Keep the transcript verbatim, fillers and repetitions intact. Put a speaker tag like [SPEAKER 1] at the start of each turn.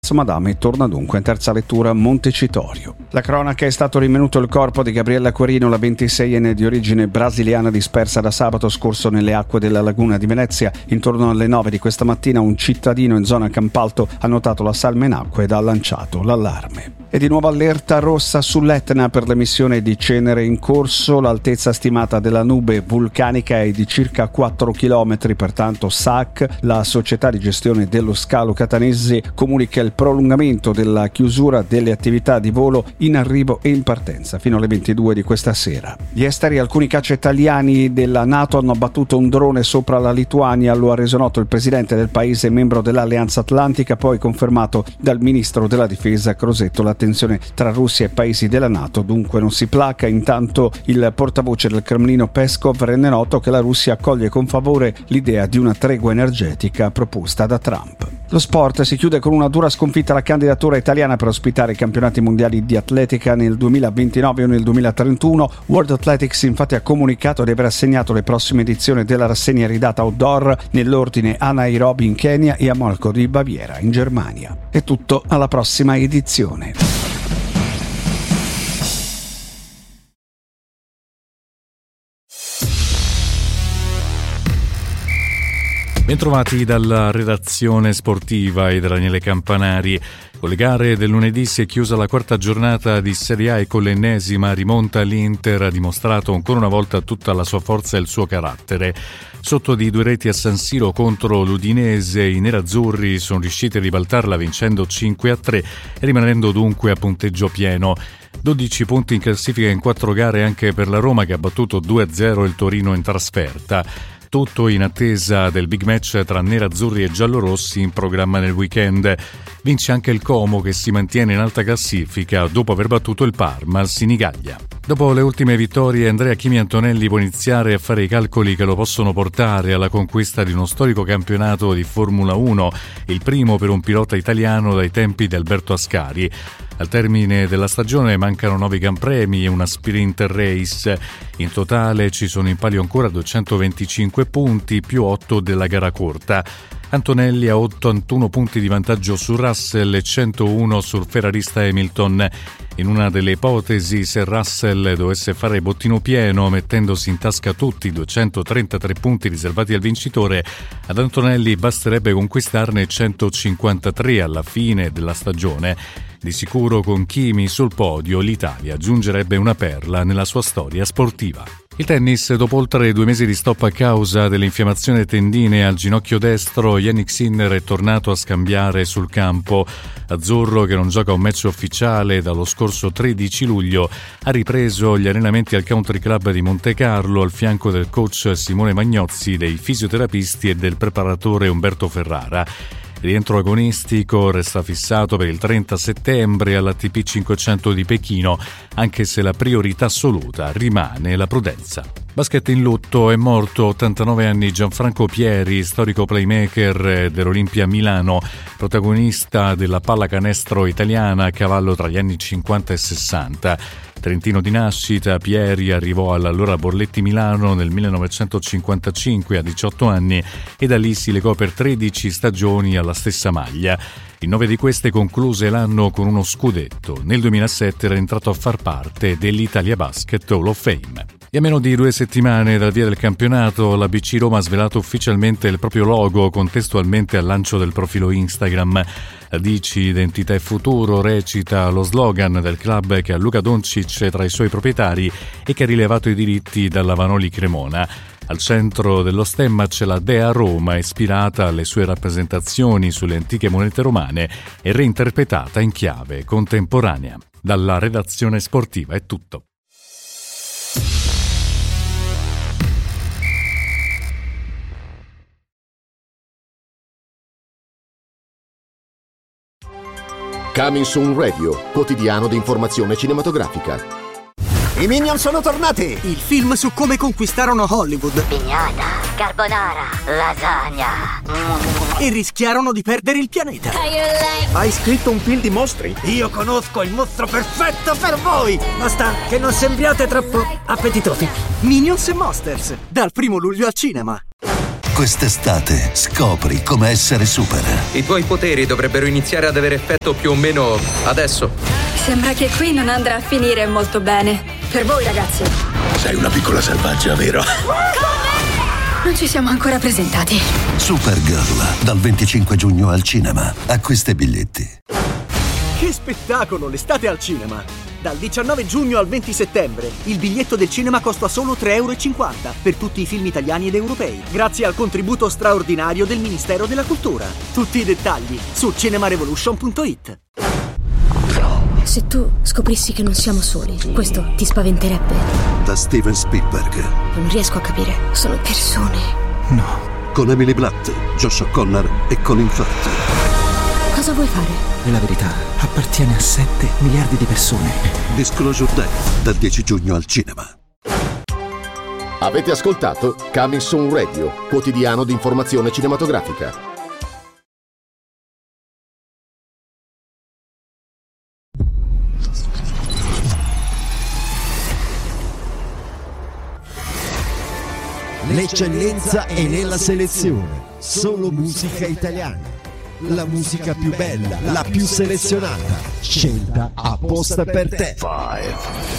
[SPEAKER 1] Madame torna dunque in terza lettura a Montecitorio. La cronaca: è stato rinvenuto il corpo di Gabriella Querino, la ventiseienne di origine brasiliana, dispersa da sabato scorso nelle acque della laguna di Venezia. Intorno alle nove di questa mattina un cittadino in zona Campalto ha notato la salma in acqua ed ha lanciato l'allarme. E di nuovo allerta rossa sull'Etna per l'emissione di cenere in corso. L'altezza stimata della nube vulcanica è di circa quattro chilometri, pertanto S A C, la società di gestione dello scalo catanese, comunica il prolungamento della chiusura delle attività di volo in arrivo e in partenza fino alle ventidue di questa sera. Gli esteri: alcuni caccia italiani della NATO hanno abbattuto un drone sopra la Lituania, lo ha reso noto il presidente del paese membro dell'Alleanza Atlantica, poi confermato dal ministro della difesa Crosetto. La tensione tra Russia e paesi della NATO dunque non si placa. Intanto il portavoce del Cremlino Peskov rende noto che la Russia accoglie con favore l'idea di una tregua energetica proposta da Trump. Lo sport: si chiude con una dura sconfitta la candidatura italiana per ospitare i campionati mondiali di atletica nel duemilaventinove o nel duemilatrentuno. World Athletics infatti ha comunicato di aver assegnato le prossime edizioni della rassegna ridata outdoor nell'ordine a Nairobi in Kenya e a Molko di Baviera in Germania. È tutto, alla prossima edizione.
[SPEAKER 2] Bentrovati dalla redazione sportiva e da Daniele Campanari. Con le gare del lunedì si è chiusa la quarta giornata di Serie A e con l'ennesima rimonta l'Inter ha dimostrato ancora una volta tutta la sua forza e il suo carattere. Sotto di due reti a San Siro contro l'Udinese, i nerazzurri sono riusciti a ribaltarla vincendo cinque a tre e rimanendo dunque a punteggio pieno. dodici punti in classifica in quattro gare anche per la Roma, che ha battuto due a zero il Torino in trasferta. Tutto in attesa del big match tra nerazzurri e giallorossi in programma nel weekend. Vince anche il Como, che si mantiene in alta classifica dopo aver battuto il Parma al Sinigaglia. Dopo le ultime vittorie, Andrea Chimi Antonelli può iniziare a fare i calcoli che lo possono portare alla conquista di uno storico campionato di Formula uno, il primo per un pilota italiano dai tempi di Alberto Ascari. Al termine della stagione mancano nove Gran Premi e una Sprint Race. In totale ci sono in palio ancora duecentoventicinque punti più otto della gara corta. Antonelli ha ottantuno punti di vantaggio su Russell e centouno sul ferrarista Hamilton. In una delle ipotesi, se Russell dovesse fare bottino pieno, mettendosi in tasca tutti i duecentotrentatré punti riservati al vincitore, ad Antonelli basterebbe conquistarne centocinquantatré alla fine della stagione. Di sicuro con Chimi sul podio l'Italia aggiungerebbe una perla nella sua storia sportiva. Il tennis: dopo oltre due mesi di stop a causa dell'infiammazione tendine al ginocchio destro, Jannik Sinner è tornato a scambiare sul campo. Azzurro, che non gioca un match ufficiale dallo scorso tredici luglio, ha ripreso gli allenamenti al Country Club di Monte Carlo al fianco del coach Simone Magnozzi, dei fisioterapisti e del preparatore Umberto Ferrara. Il rientro agonistico resta fissato per il trenta settembre all'A T P cinquecento di Pechino, anche se la priorità assoluta rimane la prudenza. Basket in lutto: è morto a ottantanove anni Gianfranco Pieri, storico playmaker dell'Olimpia Milano, protagonista della pallacanestro italiana a cavallo tra gli anni cinquanta e sessanta. Trentino di nascita, Pieri arrivò all'allora Borletti Milano nel millenovecentocinquantacinque a diciotto anni e da lì si legò per tredici stagioni alla stessa maglia. In nove di queste concluse l'anno con uno scudetto. Nel duemilasette era entrato a far parte dell'Italia Basket Hall of Fame. E a meno di due settimane dal via del campionato, la B C Roma ha svelato ufficialmente il proprio logo contestualmente al lancio del profilo Instagram. D C Identità e Futuro recita lo slogan del club, che ha Luka Doncic tra i suoi proprietari e che ha rilevato i diritti dalla Vanoli Cremona. Al centro dello stemma c'è la Dea Roma, ispirata alle sue rappresentazioni sulle antiche monete romane e reinterpretata in chiave contemporanea. Dalla redazione sportiva è tutto.
[SPEAKER 3] Coming Soon Radio, quotidiano di informazione cinematografica.
[SPEAKER 4] I Minion sono tornati!
[SPEAKER 5] Il film su come conquistarono Hollywood.
[SPEAKER 6] Pignata, carbonara, lasagna.
[SPEAKER 5] E rischiarono di perdere il pianeta.
[SPEAKER 4] Hai scritto un film di mostri?
[SPEAKER 5] Io conosco il mostro perfetto per voi! Basta che non sembriate troppo appetitosi. Minions e Monsters, dal primo luglio al cinema.
[SPEAKER 7] Quest'estate scopri come essere super.
[SPEAKER 8] I tuoi poteri dovrebbero iniziare ad avere effetto più o meno adesso.
[SPEAKER 9] Sembra che qui non andrà a finire molto bene. Per voi, ragazzi.
[SPEAKER 10] Sei una piccola selvaggia, vero?
[SPEAKER 9] Non ci siamo ancora presentati.
[SPEAKER 7] Supergirl, dal venticinque giugno al cinema. Acquista i biglietti.
[SPEAKER 4] Che spettacolo, l'estate al cinema! Dal diciannove giugno al venti settembre, il biglietto del cinema costa solo tre e cinquanta euro per tutti i film italiani ed europei, grazie al contributo straordinario del Ministero della Cultura. Tutti i dettagli su cinemarevolution punto it.
[SPEAKER 9] Se tu scoprissi che non siamo soli, questo ti spaventerebbe?
[SPEAKER 7] Da Steven Spielberg.
[SPEAKER 9] Non riesco a capire, sono persone.
[SPEAKER 7] No. Con Emily Blunt, Josh O'Connor e Colin Firth.
[SPEAKER 9] Cosa vuoi fare?
[SPEAKER 11] E la verità appartiene a sette miliardi di persone.
[SPEAKER 7] Disclosure Day, dal dieci giugno al cinema.
[SPEAKER 3] Avete ascoltato Coming Soon Radio, quotidiano di informazione cinematografica.
[SPEAKER 12] L'eccellenza è nella selezione. Solo musica italiana. La musica più bella, la più selezionata, scelta apposta per te.
[SPEAKER 10] Five.